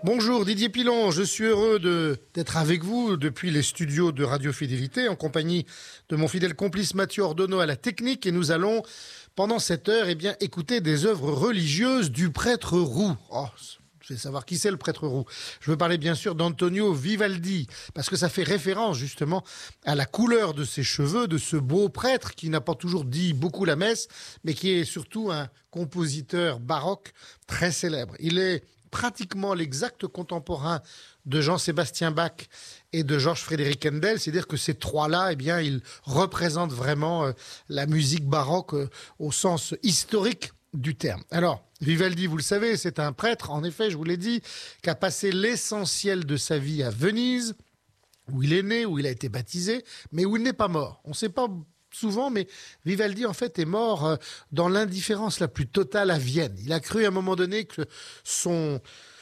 Bonjour Didier Pilon, je suis heureux d'être avec vous depuis les studios de Radio Fidélité en compagnie de mon fidèle complice Mathieu Ordonneau à la technique et nous allons pendant cette heure écouter des œuvres religieuses du prêtre roux. Je vais savoir qui c'est le prêtre roux. Je veux parler bien sûr d'Antonio Vivaldi, parce que ça fait référence justement à la couleur de ses cheveux, de ce beau prêtre qui n'a pas toujours dit beaucoup la messe, mais qui est surtout un compositeur baroque très célèbre. Il est pratiquement l'exact contemporain de Jean-Sébastien Bach et de Georges Frédéric Händel, c'est-à-dire que ces trois-là, ils représentent vraiment la musique baroque au sens historique du terme. Alors, Vivaldi, vous le savez, c'est un prêtre, en effet, je vous l'ai dit, qui a passé l'essentiel de sa vie à Venise, où il est né, où il a été baptisé, mais où il n'est pas mort. On ne sait pas souvent, mais Vivaldi, en fait, est mort dans l'indifférence la plus totale à Vienne. Il a cru à un moment donné que son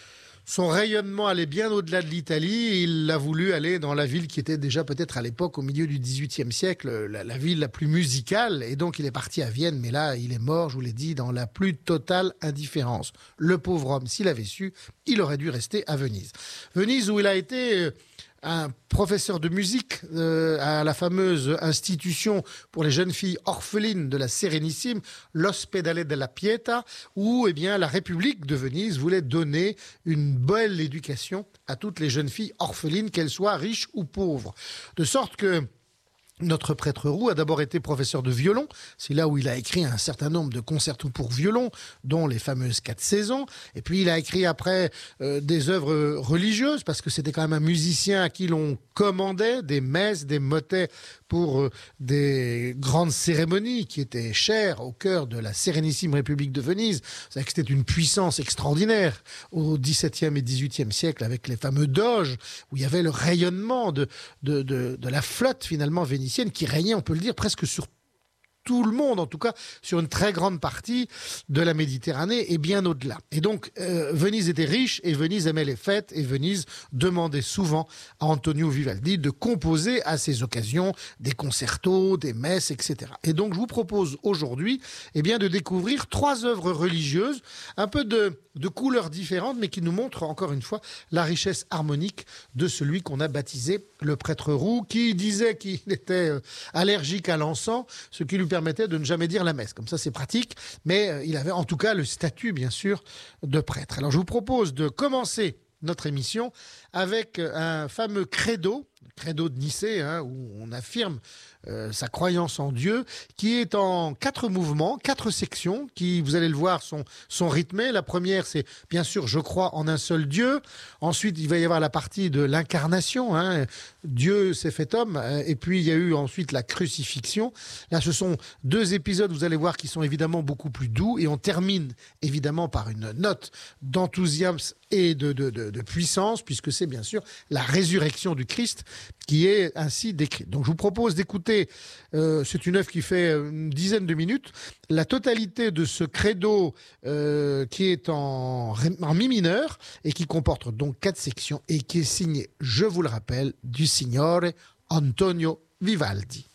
rayonnement allait bien au-delà de l'Italie et il a voulu aller dans la ville qui était déjà peut-être à l'époque, au milieu du XVIIIe siècle, la ville la plus musicale. Et donc, il est parti à Vienne, mais là, il est mort, je vous l'ai dit, dans la plus totale indifférence. Le pauvre homme, s'il avait su, il aurait dû rester à Venise. Venise où il a été un professeur de musique à la fameuse institution pour les jeunes filles orphelines de la Sérénissime, l'Ospedale della Pietà, où la République de Venise voulait donner une belle éducation à toutes les jeunes filles orphelines, qu'elles soient riches ou pauvres. De sorte que notre prêtre roux a d'abord été professeur de violon. C'est là où il a écrit un certain nombre de concertos pour violon, dont les fameuses 4 saisons. Et puis il a écrit après des œuvres religieuses, parce que c'était quand même un musicien à qui l'on commandait des messes, des motets pour des grandes cérémonies qui étaient chères au cœur de la Sérénissime République de Venise. Vous savez que c'était une puissance extraordinaire au XVIIe et XVIIIe siècle avec les fameux doges, où il y avait le rayonnement de la flotte finalement vénitienne qui régnait, on peut le dire, presque sur tout le monde, en tout cas sur une très grande partie de la Méditerranée et bien au-delà. Et donc, Venise était riche et Venise aimait les fêtes et Venise demandait souvent à Antonio Vivaldi de composer à ces occasions des concertos, des messes, etc. Et donc, je vous propose aujourd'hui de découvrir 3 œuvres religieuses, un peu de couleurs différentes, mais qui nous montrent encore une fois la richesse harmonique de celui qu'on a baptisé le prêtre roux, qui disait qu'il était allergique à l'encens, ce qui lui permettait de ne jamais dire la messe. Comme ça, c'est pratique, mais il avait en tout cas le statut, bien sûr, de prêtre. Alors, je vous propose de commencer notre émission avec un fameux credo de Nicée, où on affirme sa croyance en Dieu, qui est en 4 mouvements, 4 sections, qui, vous allez le voir, sont rythmées. La première, c'est bien sûr « Je crois en un seul Dieu ». Ensuite, il va y avoir la partie de l'incarnation, Dieu s'est fait homme. Et puis, il y a eu ensuite la crucifixion. Là, ce sont 2 épisodes, vous allez voir, qui sont évidemment beaucoup plus doux. Et on termine évidemment par une note d'enthousiasme et de puissance, puisque c'est bien sûr la résurrection du Christ qui est ainsi décrite. Donc je vous propose d'écouter, c'est une œuvre qui fait une dizaine de minutes, la totalité de ce credo qui est en mi mineur et qui comporte donc 4 sections et qui est signé, je vous le rappelle, du Signore Antonio Vivaldi.